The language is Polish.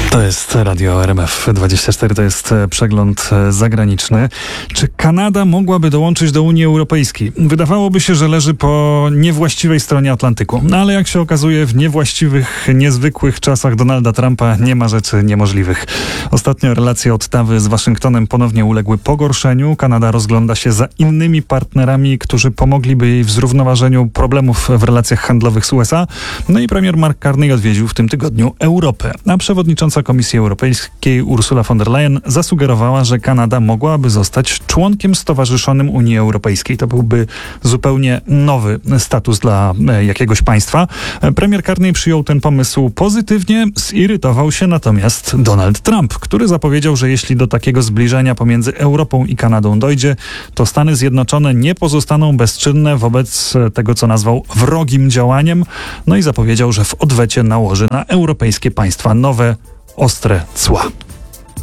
To jest Radio RMF24, to jest przegląd zagraniczny. Czy Kanada mogłaby dołączyć do Unii Europejskiej? Wydawałoby się, że leży po niewłaściwej stronie Atlantyku. No ale jak się okazuje, w niewłaściwych, niezwykłych czasach Donalda Trumpa nie ma rzeczy niemożliwych. Ostatnio relacje Ottawy z Waszyngtonem ponownie uległy pogorszeniu. Kanada rozgląda się za innymi partnerami, którzy pomogliby jej w zrównoważeniu problemów w relacjach handlowych z USA. No i premier Mark Carney odwiedził w tym tygodniu Europę. A przewodnicząca Komisji Europejskiej Ursula von der Leyen zasugerowała, że Kanada mogłaby zostać członkiem stowarzyszonym Unii Europejskiej. To byłby zupełnie nowy status dla jakiegoś państwa. Premier Carney przyjął ten pomysł pozytywnie, zirytował się natomiast Donald Trump, który zapowiedział, że jeśli do takiego zbliżenia pomiędzy Europą i Kanadą dojdzie, to Stany Zjednoczone nie pozostaną bezczynne wobec tego, co nazwał wrogim działaniem. No i zapowiedział, że w odwecie nałoży na europejskie państwa nowe, ostre cła.